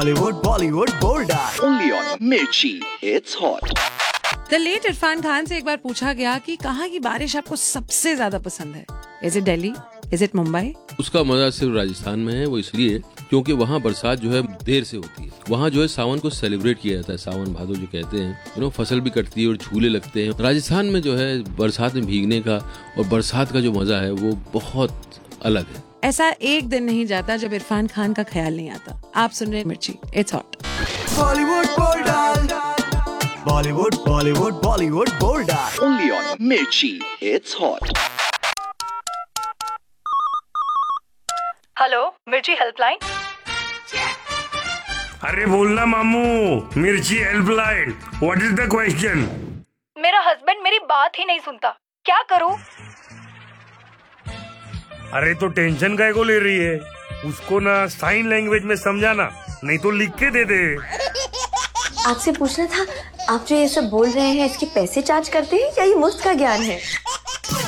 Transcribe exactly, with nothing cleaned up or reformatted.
Hollywood, Bollywood, Bollywood. Only on Mirchi. It's hot. The late Irfan Khan से एक बार पूछा गया कि कहाँ की बारिश आपको सबसे ज्यादा पसंद है? Is it Delhi? Is it Mumbai? उसका मजा सिर्फ राजस्थान में है, वो इसलिए क्योंकि वहाँ बरसात जो है देर से होती है। वहाँ जो है सावन को सेलिब्रेट किया जाता है, सावन भादो जो कहते हैं, यू नो, फसल भी कटती है और झूले लगते हैं। राजस्थान में जो है बरसात में भीगने का और बरसात का जो मजा है वो बहुत अलग है। ऐसा एक दिन नहीं जाता जब इरफान खान का ख्याल नहीं आता। आप सुन रहे हैं मिर्ची, it's hot. Bollywood, Bollywood. Bollywood, Bollywood, Bollywood, Bollywood. Only on Mirchi. It's hot. Hello, मिर्ची हेल्पलाइन। अरे बोलना मामू, मिर्ची helpline. What is the question? मेरा हस्बैंड मेरी बात ही नहीं सुनता, क्या करूं? अरे तो टेंशन काहे को ले रही है? उसको ना साइन लैंग्वेज में समझाना, नहीं तो लिख के दे दे। आपसे पूछना था, आप जो ये सब बोल रहे हैं इसके पैसे चार्ज करते हैं या ये मुफ्त का ज्ञान है?